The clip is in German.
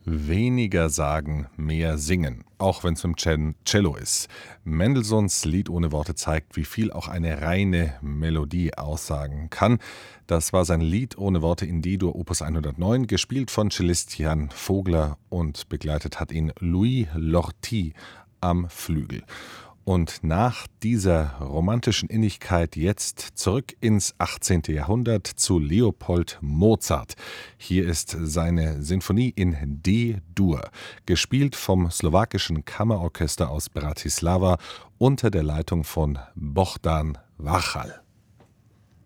Weniger sagen, mehr singen, auch wenn es im Cello ist. Mendelssohns Lied ohne Worte zeigt, wie viel auch eine reine Melodie aussagen kann. Das war sein Lied ohne Worte in D-Dur Opus 109, gespielt von Cellist Jan Vogler, und begleitet hat ihn Louis Lortie am Flügel. Und nach dieser romantischen Innigkeit jetzt zurück ins 18. Jahrhundert zu Leopold Mozart. Hier ist seine Sinfonie in D-Dur, gespielt vom slowakischen Kammerorchester aus Bratislava unter der Leitung von Bohdan Wachal.